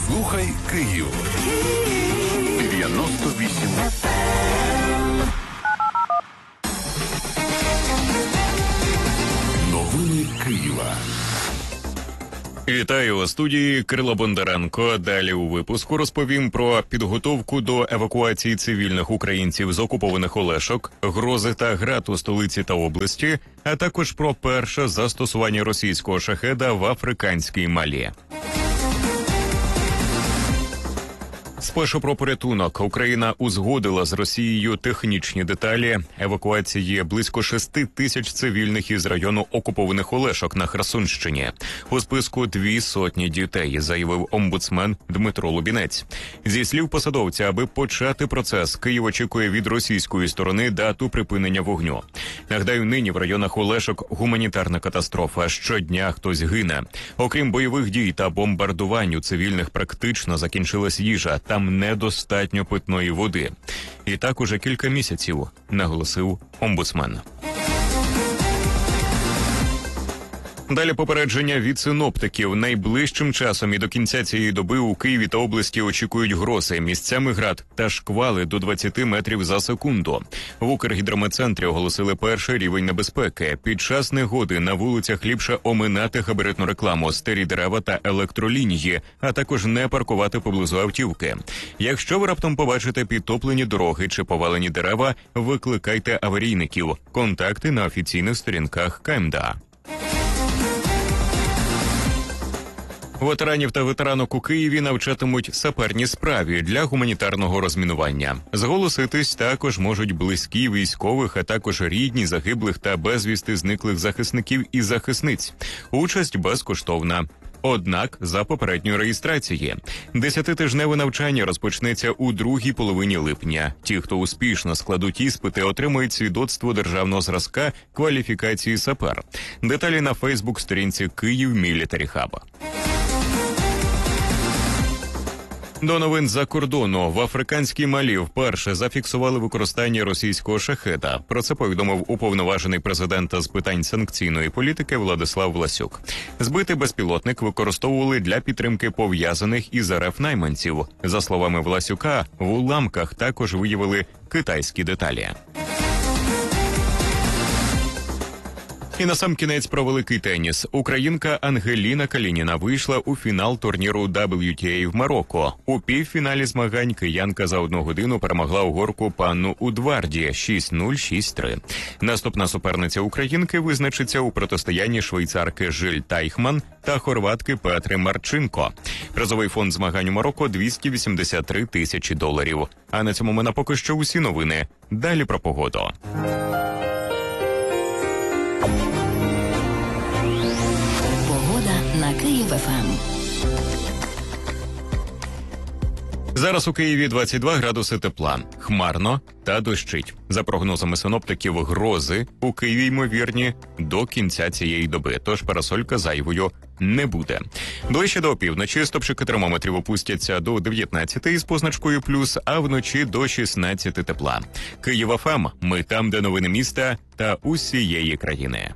Слухай Київ. 98 FM. Новини Києва. Вітаю у студії Кирило Бондаренко. Далі у випуску розповім про підготовку до евакуації цивільних українців з окупованих Олешок, грози та град у столиці та області, а також про перше застосування російського шахеда в африканській Малі. Спершу про порятунок. Україна узгодила з Росією технічні деталі евакуації близько 6 тисяч цивільних із району окупованих Олешок на Херсонщині. У списку 200 дітей, заявив омбудсмен Дмитро Лубінець. Зі слів посадовця, аби почати процес, Київ очікує від російської сторони дату припинення вогню. Нагадаю, нині в районах Олешок гуманітарна катастрофа. Щодня хтось гине. Окрім бойових дій та бомбардувань, у цивільних практично закінчилась їжа. Там недостатньо питної води. І так уже кілька місяців, наголосив омбудсмен. Далі попередження від синоптиків. Найближчим часом і до кінця цієї доби у Києві та області очікують грози, місцями град та шквали до 20 метрів за секунду. В Укргідрометцентрі оголосили перший рівень небезпеки. Під час негоди на вулицях ліпше оминати габаритну рекламу, старі дерева та електролінії, а також не паркувати поблизу автівки. Якщо ви раптом побачите підтоплені дороги чи повалені дерева, викликайте аварійників. Контакти на офіційних сторінках КМДА. Ветеранів та ветеранок у Києві навчатимуть саперній справі для гуманітарного розмінування. Зголоситись також можуть близькі військових, а також рідні загиблих та безвісти зниклих захисників і захисниць. Участь безкоштовна. Однак за попередньої реєстрації. 10-тижневе навчання розпочнеться у другій половині липня. Ті, хто успішно складуть іспити, отримують свідоцтво державного зразка кваліфікації сапер. Деталі на Фейсбук-сторінці Київ Мілітарі Хаб. До новин за кордону. В африканській Малі вперше зафіксували використання російського шахеда. Про це повідомив уповноважений президента з питань санкційної політики Владислав Власюк. Збитий безпілотник використовували для підтримки пов'язаних із РФ найманців. За словами Власюка, в уламках також виявили китайські деталі. І насамкінець про великий теніс. Українка Ангеліна Калініна вийшла у фінал турніру WTA в Марокко. У півфіналі змагань киянка за 1 годину перемогла угорку Панну Удварді 6-0, 6-3. Наступна суперниця українки визначиться у протистоянні швейцарки Жиль Тайхман та хорватки Петри Марченко. Призовий фонд змагань у Марокко – $283 тисячі. А на цьому мене поки що усі новини. Далі про погоду. На Київ ФМ. Зараз у Києві 22 градуси тепла. Хмарно та дощить. За прогнозами синоптиків, грози у Києві ймовірні до кінця цієї доби, тож парасолька зайвою не буде. Ближче до опівночі стопчики термометрів опустяться до 19 із позначкою плюс, а вночі до 16 тепла. Київ ФМ. Ми там, де новини міста та усієї країни.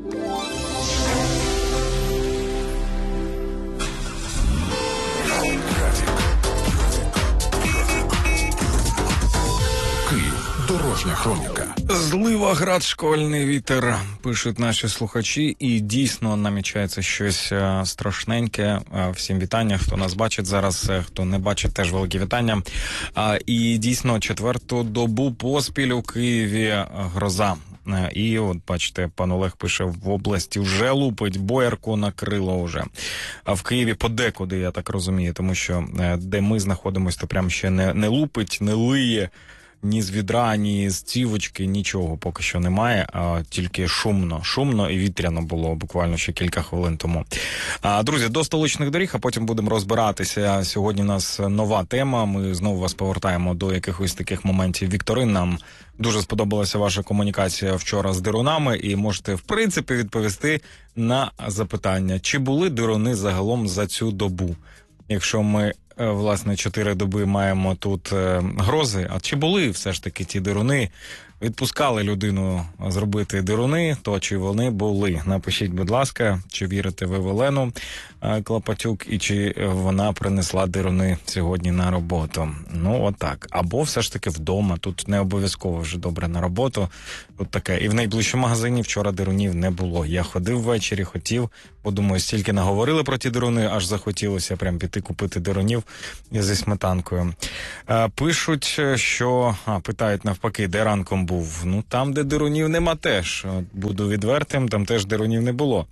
Дорожня хроніка. Злива, град, шквальний вітер, пишуть наші слухачі, і дійсно намічається щось страшненьке. Всім вітання, хто нас бачить зараз, хто не бачить, теж велике вітання. І дійсно 4-ту добу поспіль у Києві гроза. І от бачите, пан Олег пише, в області вже лупить, боярку накрило вже. А в Києві подекуди, я так розумію, тому що де ми знаходимося, то прям ще не лупить, не лиє. Ні з відра, ні з цівочки, нічого поки що немає, а тільки шумно і вітряно було буквально ще кілька хвилин тому. Друзі, до столичних доріг, а потім будемо розбиратися. Сьогодні у нас нова тема, ми знову вас повертаємо до якихось таких моментів вікторин. Нам дуже сподобалася ваша комунікація вчора з дирунами, і можете, в принципі, відповісти на запитання, чи були дируни загалом за цю добу? Якщо ми, власне, 4 доби маємо тут грози, а чи були все ж таки ті дируни? Відпускали людину зробити дируни, то чи вони були? Напишіть, будь ласка, чи вірите ви в Олену. Клопотюк, і чи вона принесла дируни сьогодні на роботу. Ну, отак. Або все ж таки вдома. Тут не обов'язково вже добре на роботу. Тут таке. І в найближчому магазині вчора дирунів не було. Я ходив ввечері, хотів, подумаю, стільки наговорили про ті дируни, аж захотілося прям піти купити дирунів зі сметанкою. Пишуть, що... питають навпаки, де ранком був. Ну, там, де дирунів нема теж. Буду відвертим, там теж дирунів не було.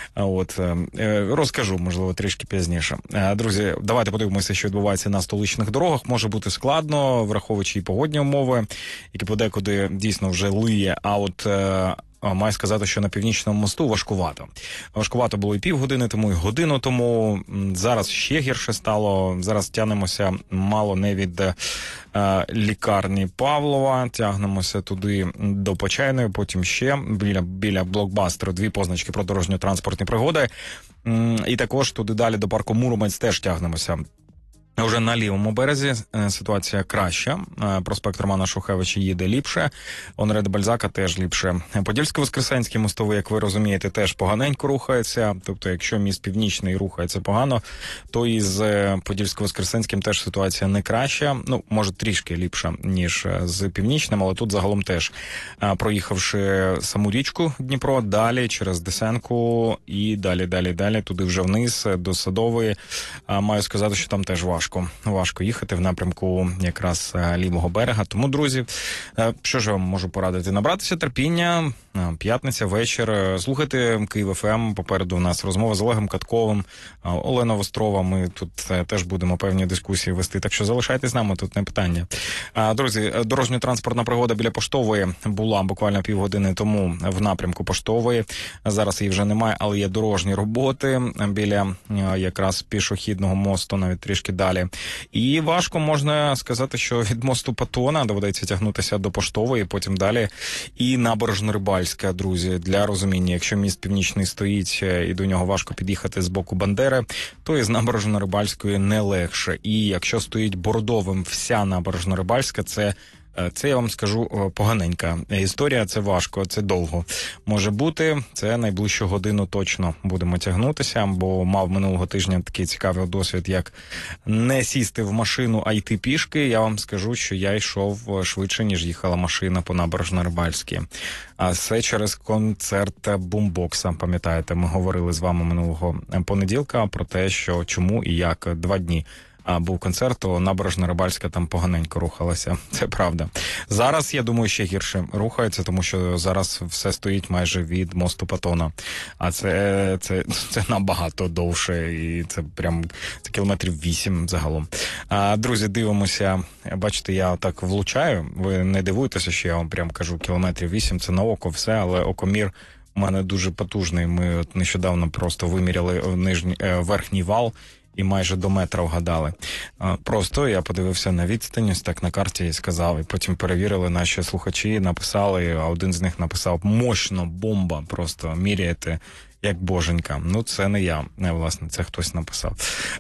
Розкажу, можливо, трішки пізніше. Друзі, давайте подивимося, що відбувається на столичних дорогах. Може бути складно, враховуючи і погодні умови, які подекуди дійсно вже лиє, маю сказати, що на Північному мосту важкувато. Важкувато було і півгодини тому, і годину тому. Зараз ще гірше стало. Зараз тягнемося мало не від лікарні Павлова, тягнемося туди до Почайної, потім ще біля блокбастеру 2 позначки про дорожньо-транспортні пригоди. І також туди далі до парку Муромець теж тягнемося. Вже на лівому березі ситуація краща. Проспект Романа Шухевича їде ліпше. Онре де Бальзака теж ліпше. Подільсько-Воскресенський мостовий, як ви розумієте, теж поганенько рухається. Тобто, якщо міст Північний рухається погано, то і з Подільсько-Воскресенським теж ситуація не краща. Ну, може, трішки ліпша, ніж з Північним, але тут загалом теж. Проїхавши саму річку Дніпро, далі через Десенку і далі, туди вже вниз, до Садової. Маю сказати, що там теж важко їхати в напрямку якраз лівого берега. Тому, друзі, що ж я вам можу порадити? Набратися терпіння, п'ятниця, вечір, слухайте Київ ФМ, попереду у нас розмова з Олегом Катковим, Олена Вострова, ми тут теж будемо певні дискусії вести, так що залишайтесь з нами, тут не питання. Друзі, дорожньо-транспортна пригода біля Поштової була буквально півгодини тому в напрямку Поштової, зараз її вже немає, але є дорожні роботи біля якраз пішохідного мосту, навіть трішки далі. І важко, можна сказати, що від мосту Патона доведеться тягнутися до Поштової, потім далі і Набережно-Рибальська, друзі, для розуміння. Якщо міст Північний стоїть і до нього важко під'їхати з боку Бандери, то із Набережно-Рибальської не легше. І якщо стоїть Бородовим вся Набережно-Рибальська, це я вам скажу поганенька історія, це важко, це довго може бути, це найближчу годину точно будемо тягнутися, бо мав минулого тижня такий цікавий досвід, як не сісти в машину, а йти пішки. Я вам скажу, що я йшов швидше, ніж їхала машина по Набережно-Рибальській. А все через концерт Бумбокса, пам'ятаєте, ми говорили з вами минулого понеділка про те, що чому і як 2 дні був концерт, то Набережно-Рибальська там поганенько рухалася. Це правда. Зараз, я думаю, ще гірше рухається, тому що зараз все стоїть майже від мосту Патона. А це набагато довше, і це прям кілометрів 8 загалом. Друзі, дивимося. Бачите, я так влучаю. Ви не дивуйтеся, що я вам прям кажу кілометрів 8, це на око все, але окомір у мене дуже потужний. Ми от нещодавно просто виміряли верхній вал, і майже до метра вгадали. Просто я подивився на відстань, ось так на карті і сказав, і потім перевірили наші слухачі, написали, а один з них написав: мощно, бомба, просто міряєте як боженька. Ну, це не я, власне, це хтось написав.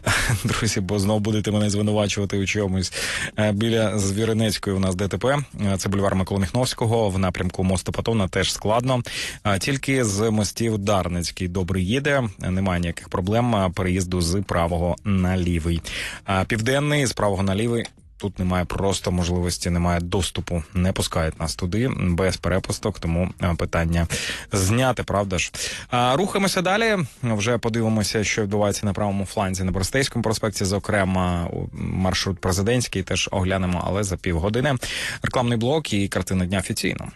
Друзі, бо знову будете мене звинувачувати у чомусь. Біля Звіринецької у нас ДТП, це бульвар Миколи Міхновського, в напрямку мосту Патона теж складно. Тільки з мостів Дарницький добре їде, немає ніяких проблем переїзду з правого на лівий. Південний з правого на лівий. Тут немає просто можливості, немає доступу, не пускають нас туди без перепусток, тому питання зняти, правда ж. Рухаємося далі, вже подивимося, що відбувається на правому фланзі на Бористейському проспекті, зокрема маршрут президентський, теж оглянемо, але за півгодини. Рекламний блок і картина дня офіційно.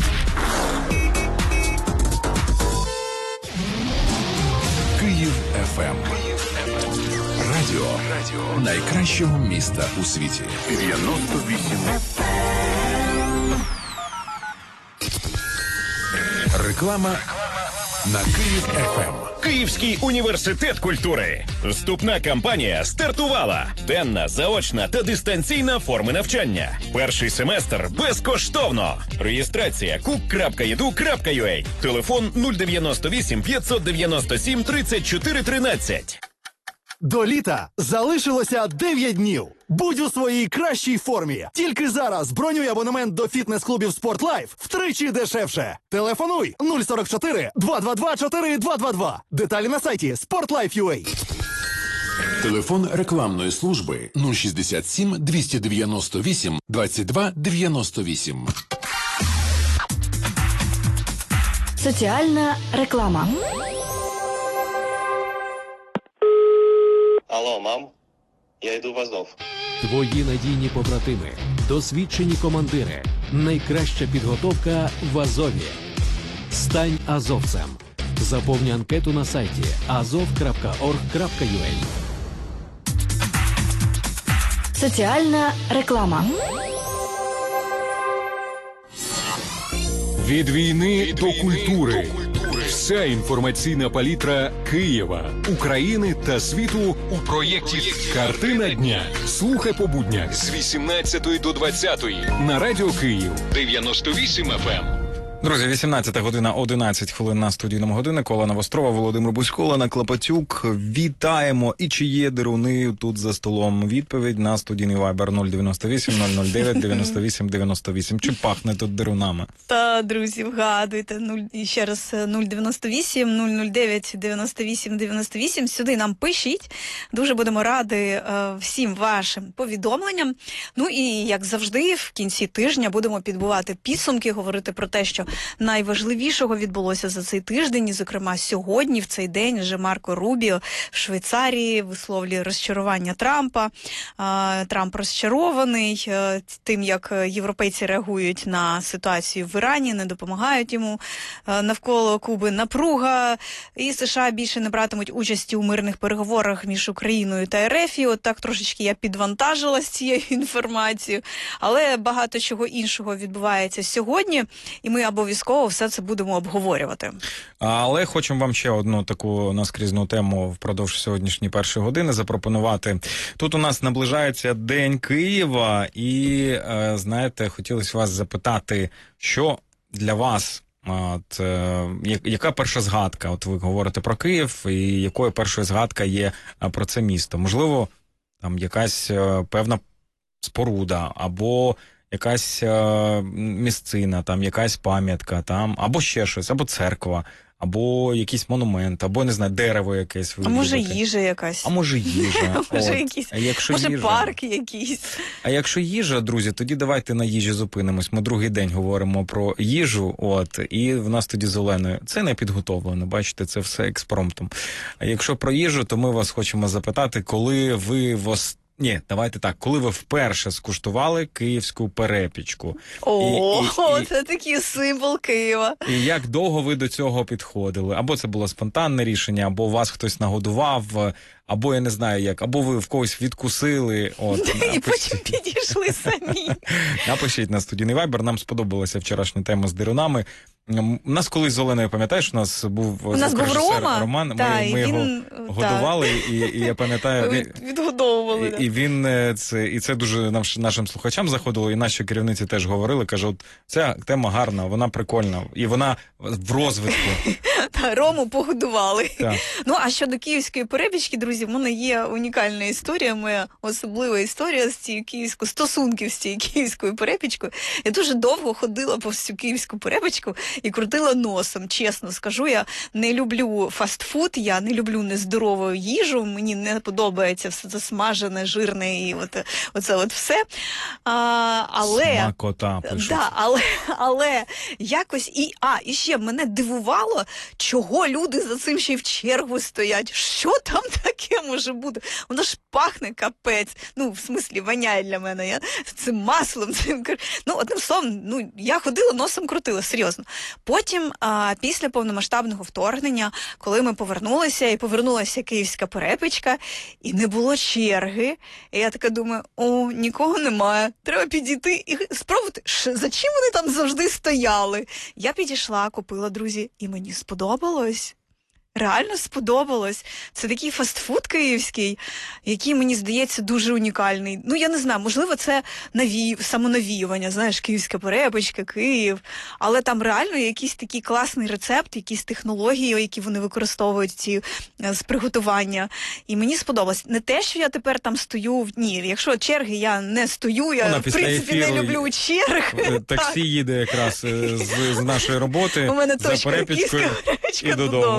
Київ ФМ. Радіо найкращого міста у світі. 98 FM. Реклама на Київ ФМ. Київський університет культури. Вступна кампанія стартувала. Денна, заочна та дистанційна форми навчання. Перший семестр безкоштовно. Реєстрація cook.edu.ua. Телефон 098 597 34 13. До літа залишилося 9 днів. Будь у своїй кращій формі. Тільки зараз бронюй абонемент до фітнес-клубів «Спортлайф» втричі дешевше. Телефонуй 044 222 4222. Деталі на сайті sportlife.ua. Телефон рекламної служби 067 298 22 98. Соціальна реклама. Алло, мам, я йду в Азов. Твої надійні побратими, досвідчені командири, найкраща підготовка в Азові. Стань азовцем. Заповни анкету на сайті azov.org.ua. Соціальна реклама. Від війни до культури. Вся інформаційна палітра Києва, України та світу у проєкті «Картина дня». Слухай по буднях з 18 до 20 на Радіо Київ 98 FM. Друзі, 18 година 11 хвилин на студійному годиннику. Олена Вострова, Володимир Бузько, Олена Клопотюк. Вітаємо. І чи є деруни тут за столом? Відповідь на студійний вайбер 098 009 98 98. Чи пахне тут дерунами? Та, друзі, вгадуйте. І ще раз 098 009 98 98. Сюди нам пишіть. Дуже будемо раді всім вашим повідомленням. Ну і, як завжди, в кінці тижня будемо підбивати підсумки, говорити про те, що найважливішого відбулося за цей тиждень, і, зокрема, сьогодні, в цей день, вже Марко Рубіо в Швейцарії висловлює розчарування Трампа. Трамп розчарований тим, як європейці реагують на ситуацію в Ірані, не допомагають йому. Навколо Куби напруга, і США більше не братимуть участі у мирних переговорах між Україною та РФ. І от так трошечки я підвантажилась цією інформацією. Але багато чого іншого відбувається сьогодні, і ми обов'язково все це будемо обговорювати. Але хочемо вам ще одну таку наскрізну тему впродовж сьогоднішньої першої години запропонувати. Тут у нас наближається День Києва, і, знаєте, хотілося вас запитати, що для вас, яка перша згадка? От ви говорите про Київ, і якою першою згадка є про це місто? Можливо, там якась певна споруда, або якась місцина, там якась пам'ятка, там, або ще щось, або церква, або якийсь монумент, або, не знаю, дерево якесь. А може їжа якась. А може їжа. Може якийсь, може парк якийсь. А якщо їжа, друзі, тоді давайте на їжі зупинимось. Ми другий день говоримо про їжу, і в нас тоді з Оленою. Це не підготовлено, бачите, це все експромтом. А якщо про їжу, то ми вас хочемо запитати, коли ви давайте так. Коли ви вперше скуштували київську перепічку? Це такий символ Києва. І як довго ви до цього підходили? Або це було спонтанне рішення, або вас хтось нагодував, або я не знаю як, або ви в когось відкусили. І потім підійшли самі. Напишіть на студійний вайбер, нам сподобалася вчорашня тема з дирунами. У нас колись з Оленою, пам'ятаєш, у нас був Рома, Роман, ми його годували, і я пам'ятаю, відгодовували. І це дуже нашим слухачам заходило, і наші керівниці теж говорили, каже, от ця тема гарна, вона прикольна, і вона в розвитку. Рому погодували. Ну, а щодо київської перепічки, друзі, в мене є унікальна історія, моя особлива історія з цією київською, стосунків з цією київською перепічкою. Я дуже довго ходила по всю київську перепічку і крутила носом, чесно скажу. Я не люблю фастфуд, я не люблю нездорову їжу, мені не подобається все це смажене, жирне і оце все. Але... Смакота, пишуть. Да, але якось і ще мене дивувало, чого люди за цим ще й в чергу стоять. Що там таке може бути? Воно ж пахне капець. Ну, в смислі, воняє для мене. Я цим маслом, одним словом, я ходила, носом крутила, серйозно. Потім, після повномасштабного вторгнення, коли ми повернулися, і повернулася київська перепічка, і не було черги, і я така думаю, нікого немає, треба підійти і спробувати, за чим вони там завжди стояли. Я підійшла, купила, друзі, і мені сподобалось. Реально сподобалось. Це такий фастфуд київський, який, мені здається, дуже унікальний. Ну, я не знаю, можливо, це самонавіювання, знаєш, київська перепічка, Київ. Але там реально якийсь такий класний рецепт, якісь технології, які вони використовують з приготування. І мені сподобалось. Не те, що я тепер там стою, якщо черги я не стою, я, в принципі, не люблю черг. Таксі їде якраз з нашої роботи. У мене за перепічкою київська перепічка і додому.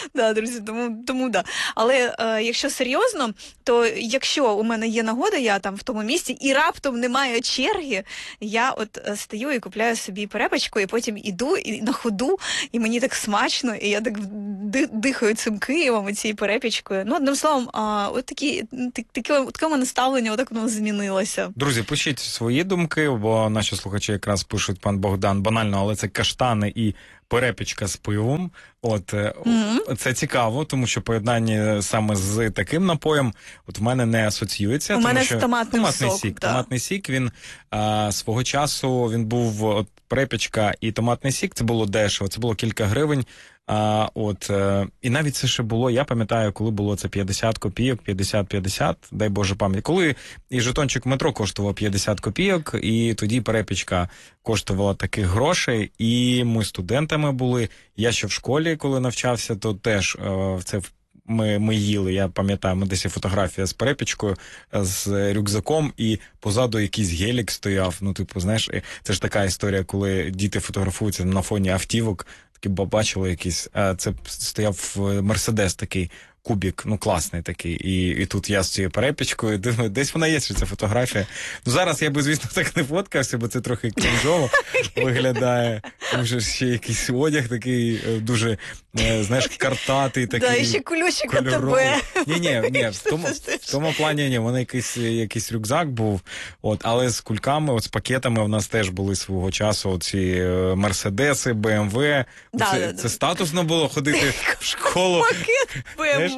Да, друзі, тому да. Але якщо серйозно, то якщо у мене є нагода, я там в тому місці, і раптом немає черги, я от стою і купляю собі перепічку, і потім іду і на ходу, і мені так смачно, і я так дихаю цим Києвом і цією перепічкою. Ну, одним словом, от таке мене ставлення, отак воно змінилося. Друзі, пишіть свої думки, бо наші слухачі якраз пишуть, пан Богдан, банально, але це каштани і перепічка з пивом. От, це цікаво, тому що поєднання саме з таким напоєм от в мене не асоціюється. У мене що з томатний сок. Да. Томатний сік, він свого часу, він був, от, перепічка і томатний сік, це було дешево, це було кілька гривень. І навіть це ще було, я пам'ятаю, коли було це 50 копійок, 50-50, дай Боже пам'ять. Коли і жетончик метро коштував 50 копійок, і тоді перепічка коштувала таких грошей, і ми студентами були. Я ще в школі, коли навчався, то теж це ми їли, я пам'ятаю, ми десь фотографія з перепічкою, з рюкзаком, і позаду якийсь гелік стояв. Ну, типу, знаєш, це ж така історія, коли діти фотографуються на фоні автівок, бачили якийсь, це стояв Мерседес такий, кубік, ну класний такий, і тут я з цією перепічкою, думаю, десь вона є, що ця фотографія. Ну зараз я би, звісно, так не фоткався, бо це трохи крінжово виглядає, тому що ще якийсь одяг такий дуже, знаєш, картатий такий. Да, і ще кульочок АТБ. Ні, в тому плані, ні, воно якийсь рюкзак був, от, але з кульками, от з пакетами в нас теж були свого часу оці Мерседеси, БМВ. Це статусно було ходити в школу. Пакет БМВ.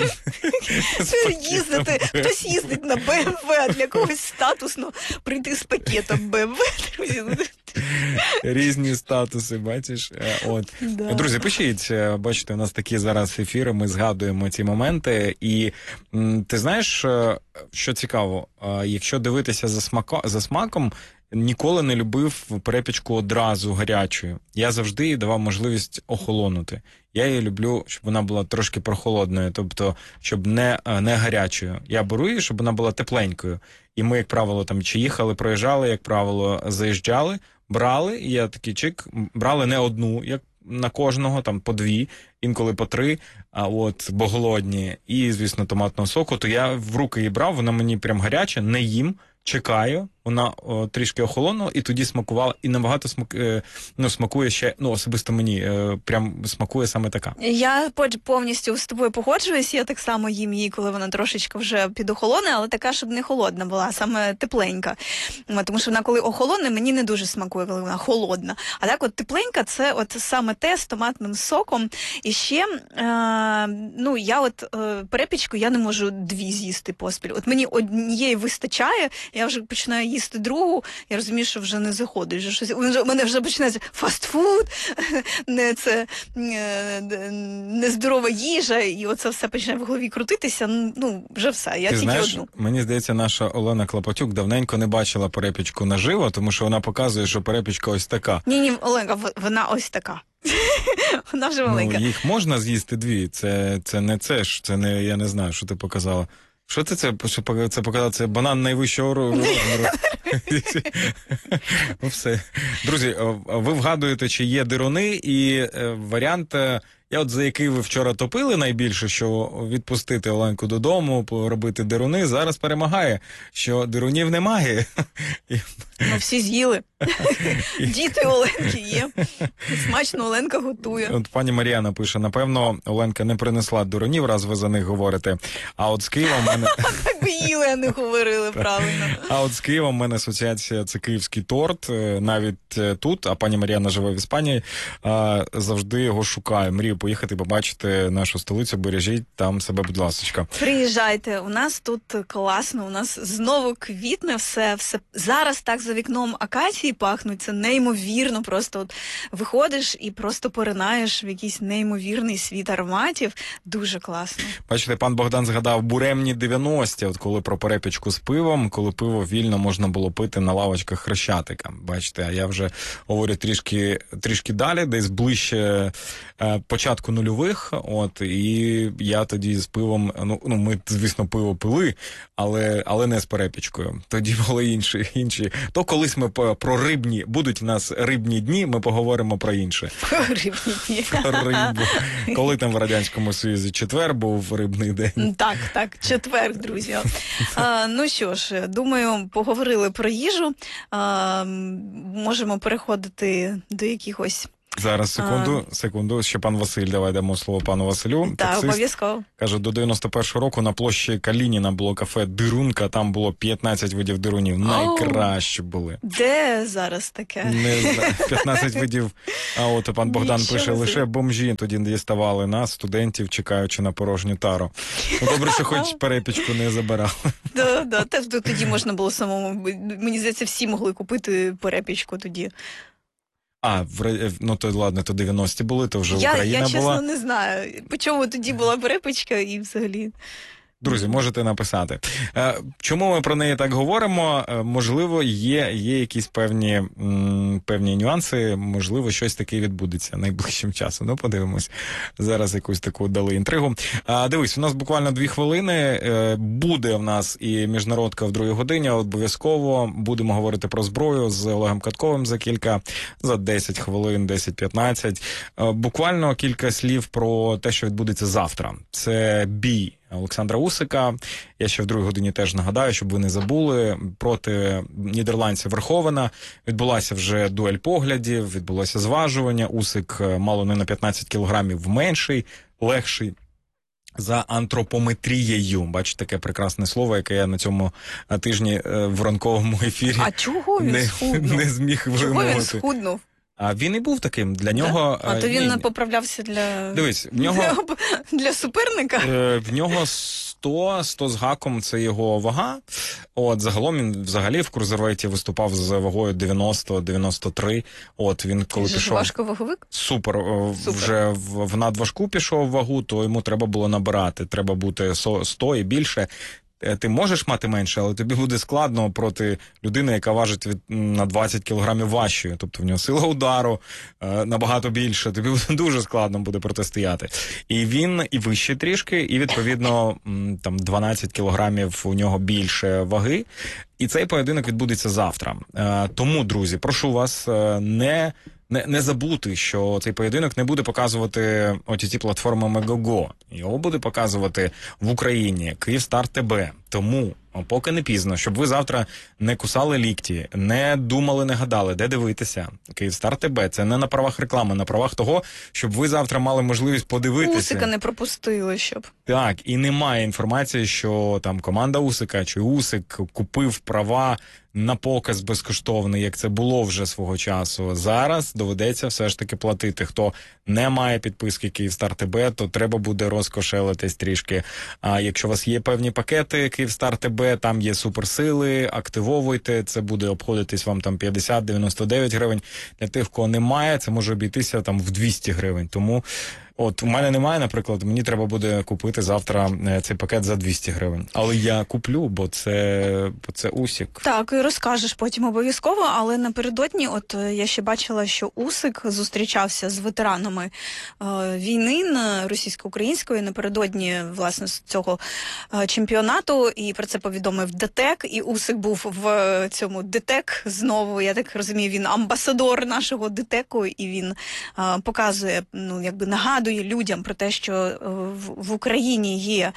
Їздити, хтось їздить на БМВ, а для когось статусно прийти з пакетом БМВ, друзі. Різні статуси, бачиш. От. Да. Друзі, пишіть, бачите, у нас такі зараз ефіри, ми згадуємо ці моменти, і ти знаєш, що цікаво, якщо дивитися за смаком, ніколи не любив перепічку одразу гарячою. Я завжди давав можливість охолонути. Я її люблю, щоб вона була трошки прохолодною, тобто, щоб не гарячою. Я беру її, щоб вона була тепленькою. І ми, як правило, там чи їхали, проїжджали, як правило, заїжджали, брали, і я такий чик, брали не одну, як на кожного, там по 2, інколи по 3, бо голодні, і, звісно, томатного соку, то я в руки її брав, вона мені прям гаряча, не їм, чекаю, вона трішки охолонула, і тоді смакувала, і набагато смакує ще, особисто мені, прям смакує саме така. Я повністю з тобою погоджуюсь, я так само їм її, коли вона трошечки вже підохолоне, але така, щоб не холодна була, а саме тепленька. Тому що вона, коли охолоне, мені не дуже смакує, коли вона холодна. А так от тепленька, це от саме те з томатним соком. І ще, я от перепічку я не можу 2 з'їсти поспіль. От мені однієї вистачає, я вже починаю їсти другу, я розумію, що вже не заходить. У мене вже починається фастфуд, нездорова їжа, і оце все починає в голові крутитися. Вже все, я тільки одну. Мені здається, наша Олена Клопотюк давненько не бачила перепічку наживо, тому що вона показує, що перепічка ось така. Ні, Оленка, вона ось така. Вона вже маленька. Їх можна з'їсти 2, це не це ж, це не, я не знаю, що ти показала. Що це показало? Це банан найвищого розміру. Все. Друзі, ви вгадуєте, чи є дируни, і варіант, за який ви вчора топили найбільше, що відпустити Оленку додому, робити дируни, зараз перемагає, що дирунів немає. Всі з'їли. Діти Оленки є. Смачно Оленка готує. От пані Мар'яна пише, напевно, Оленка не принесла дирунів, раз ви за них говорите. А от з Києвом мене... Так би їли, а не говорили правильно. А от з Києвом в мене асоціація – це київський торт. Навіть тут, а пані Мар'яна живе в Іспанії, завжди його шукаю. Мрію поїхати, побачити нашу столицю, бережіть там себе, будь ласочка. Приїжджайте, у нас тут класно, у нас знову квітне все. Зараз так за вікном акації пахнуть, це неймовірно, просто от виходиш і просто поринаєш в якийсь неймовірний світ ароматів, дуже класно. Бачите, пан Богдан згадав буремні 90-ті, от коли про перепічку з пивом, коли пиво вільно можна було пити на лавочках Хрещатика. Бачите, а я вже говорю трішки далі, десь ближче початку початку нульових, і я тоді з пивом, ми, звісно, пиво пили, але не з перепічкою. Тоді були інші. То колись ми будуть в нас рибні дні, ми поговоримо про інше. Рибні дні. Про рибу. Коли там в Радянському Союзі четвер був рибний день. Так, четвер, друзі. Ну що ж, думаю, поговорили про їжу. Можемо переходити до якихось... Зараз, секунду. Ще пан Василь, давай дамо слово пану Василю. Так, обов'язково. Каже, до 91-го року на площі Калініна було кафе «Дирунка», там було 15 видів дирунів. Найкращі були. Де зараз таке? Не знаю, 15 видів. А от пан Богдан пише, лише бомжі тоді діставали нас, студентів, чекаючи на порожню тару. Добре, що хоч перепічку не забирали. Тоді можна було самому, мені здається, всі могли купити перепічку тоді. То ладно, то 90-ті були, то вже Україна була. Я чесно не знаю, по чому тоді була перепічка і взагалі... Друзі, можете написати. Чому ми про неї так говоримо? Можливо, є якісь певні нюанси, можливо, щось таке відбудеться найближчим часом. Ну, подивимось. Зараз якусь таку дали інтригу. Дивись, у нас буквально 2 хвилини. Буде в нас і міжнародка в 2 годині, обов'язково. Будемо говорити про зброю з Олегом Катковим за 10 хвилин, 10-15. Буквально кілька слів про те, що відбудеться завтра. Це бій Олександра Усика. Я ще в 2 годині теж нагадаю, щоб ви не забули, проти нідерландця Верховена. Відбулася вже дуель поглядів, відбулося зважування. Усик мало не на 15 кілограмів менший, легший за антропометрією. Бачите, таке прекрасне слово, яке я на цьому тижні в ранковому ефірі не зміг вимовити. Чого він схуднув? А він і був таким. Для нього... то він поправлявся для... Дивись, в нього... для суперника? В нього 100 з гаком – це його вага. Загалом він взагалі в крузервейті виступав з вагою 90-93. Він коли пішов... важковаговик? Супер. Вже в надважку пішов вагу, то йому треба було набирати. Треба бути 100 і більше. Ти можеш мати менше, але тобі буде складно проти людини, яка важить на 20 кілограмів важчою. Тобто в нього сила удару набагато більше. Тобі дуже складно буде протистояти. І він і вище трішки, і відповідно там 12 кілограмів у нього більше ваги. І цей поєдинок відбудеться завтра. Тому, друзі, прошу вас не забути, що цей поєдинок не буде показувати ці платформи Мегого. Його буде показувати в Україні Київстар ТБ. Тому, поки не пізно, щоб ви завтра не кусали лікті, не думали, не гадали, де дивитися. Київстар ТБ – це не на правах реклами, на правах того, щоб ви завтра мали можливість подивитися. Усика не пропустили, щоб. Так, і немає інформації, що там команда Усика чи Усик купив права на показ безкоштовний, як це було вже свого часу. Зараз доведеться все ж таки платити. Хто не має підписки Київстар ТБ, то треба буде розкошелитись трішки. А якщо у вас є певні пакети Київстар ТБ, там є суперсили, активовуйте, це буде обходитись вам там 50-99 гривень. Для тих, кого немає, це може обійтися там в 200 гривень. Тому у мене немає, наприклад, мені треба буде купити завтра цей пакет за 200 гривень. Але я куплю, бо це Усик. Так, і розкажеш потім обов'язково, але напередодні, я ще бачила, що Усик зустрічався з ветеранами війни російсько-української напередодні, власне, з цього чемпіонату, і про це повідомив ДТЕК, і Усик був в цьому ДТЕК знову, я так розумію, він амбасадор нашого ДТЕКу, і він показує, нагадує людям про те, що в Україні є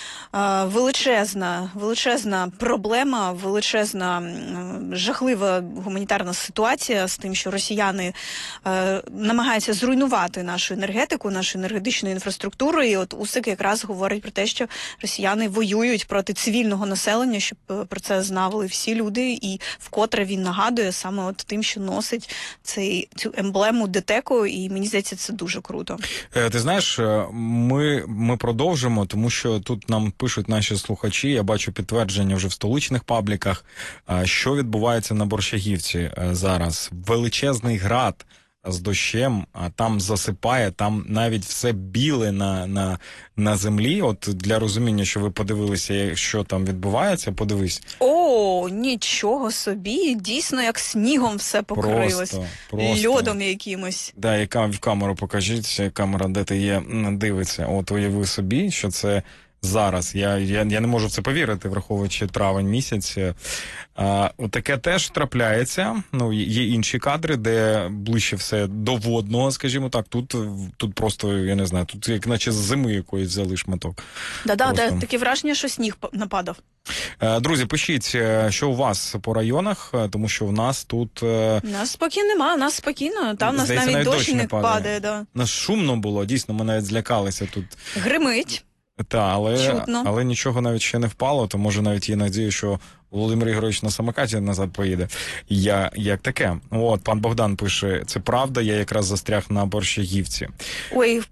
величезна проблема, величезна жахлива гуманітарна ситуація з тим, що росіяни намагаються зруйнувати нашу енергетику, нашу енергетичну інфраструктуру. І Усик якраз говорить про те, що росіяни воюють проти цивільного населення, щоб про це знали всі люди. І вкотре він нагадує саме тим, що носить цю емблему ДТЕКу, і мені здається, це дуже круто. Ти знаєш, ми продовжимо, тому що тут нам пишуть наші слухачі, я бачу підтвердження вже в столичних пабліках, що відбувається на Борщагівці зараз. Величезний град з дощем, а там засипає, там навіть все біле на землі. Для розуміння, що ви подивилися, що там відбувається, подивись. О, нічого собі, дійсно як снігом все покрилось. Просто. Льодом якимось. Да, яка в камеру покажіть, камера, де ти є, дивиться. От уяви собі, що це зараз. Я не можу в це повірити, враховуючи травень місяць. Таке теж трапляється. Ну, є інші кадри, де ближче все до водного, скажімо так. Тут просто, я не знаю, тут як наче з зими якоїсь взяли шматок. Да, таке враження, що сніг нападав. Друзі, пишіть, що у вас по районах, тому що в нас тут... У нас спокій нема, у нас спокійно. Там у нас навіть дощ не падає. Да. Нас шумно було, дійсно, ми навіть злякалися тут. Гримить. Так, але нічого навіть ще не впало, то може навіть є надія, що Володимир Ігорович на самокаті назад поїде. Як таке? От, пан Богдан пише, це правда, я якраз застряг на Борщагівці. Ой,